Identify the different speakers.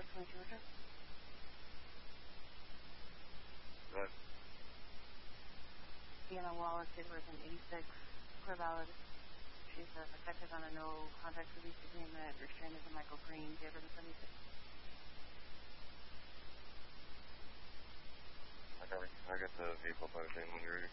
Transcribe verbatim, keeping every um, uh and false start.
Speaker 1: twenty Georgia.
Speaker 2: Good.
Speaker 1: Deanna Wallace, date of birth in eighty-six, clear valid. She's uh, affected on a no contact release agreement. Restrained as a Michael Green, date of birth seventy-six.
Speaker 2: I got, I got the vehicle posting when you're ready.